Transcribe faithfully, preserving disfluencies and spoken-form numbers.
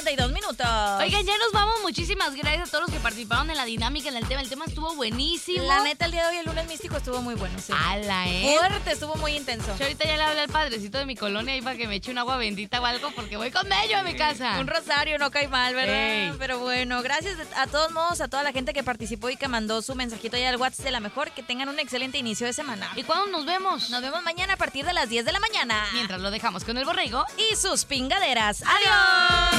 cincuenta y dos minutos. Oigan, ya nos vamos. Muchísimas gracias a todos los que participaron en la dinámica, en el tema. El tema estuvo buenísimo. La neta, el día de hoy, el lunes místico, estuvo muy bueno, sí. Ala, ¿eh? Fuerte, estuvo muy intenso. Yo ahorita ya le hablé al padrecito de mi colonia ahí para que me eche un agua bendita o algo, porque voy con ello a mi casa. Un rosario no cae mal, ¿verdad? Ey. Pero bueno, gracias a todos modos a toda la gente que participó y que mandó su mensajito ahí al WhatsApp de la mejor. Que tengan un excelente inicio de semana. ¿Y cuándo nos vemos? Nos vemos mañana a partir de las diez de la mañana. Mientras lo dejamos con el borrego Y sus pingaderas. ¡Adiós!